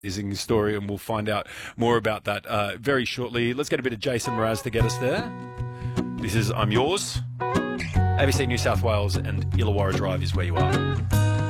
amazing story, and we'll find out more about that very shortly. Let's get a bit of Jason Mraz to get us there. This is I'm Yours. ABC New South Wales and Illawarra Drive is where you are.